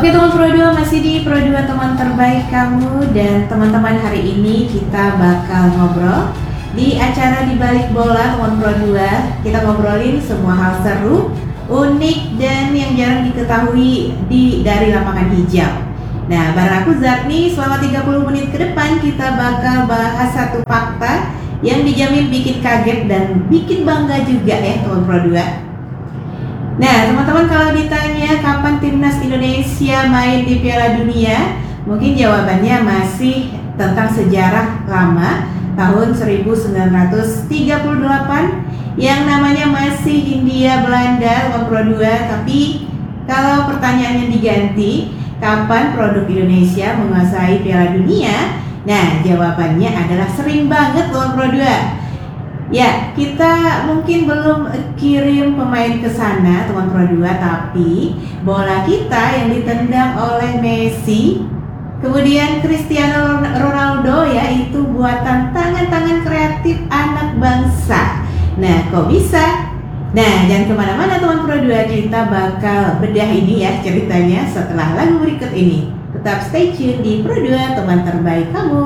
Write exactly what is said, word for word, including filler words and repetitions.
Oke teman Pro dua, masih di Pro dua teman terbaik kamu. Dan teman-teman, hari ini kita bakal ngobrol di acara Di Balik Bola teman Pro dua. Kita ngobrolin semua hal seru, unik, dan yang jarang diketahui di dari lapangan hijau. Nah, bareng aku Zarni, selama tiga puluh menit ke depan kita bakal bahas satu fakta yang dijamin bikin kaget dan bikin bangga juga ya teman Pro dua. Nah teman-teman, kalau ditanya kapan timnas Indonesia main di Piala Dunia, mungkin jawabannya masih tentang sejarah lama, tahun seribu sembilan ratus tiga puluh delapan, yang namanya masih Hindia Belanda teman Pro dua. Tapi kalau pertanyaannya diganti, kapan produk Indonesia menguasai Piala Dunia? Nah jawabannya adalah sering banget teman Pro dua. Ya, kita mungkin belum kirim pemain ke sana teman Pro dua, tapi bola kita yang ditendang oleh Messi, kemudian Cristiano Ronaldo, ya, itu buatan tangan-tangan kreatif anak bangsa. Nah, kok bisa? Nah, jangan kemana-mana teman Pro dua, kita bakal bedah ini ya ceritanya setelah lagu berikut ini. Tetap stay tune di Pro dua, teman terbaik kamu.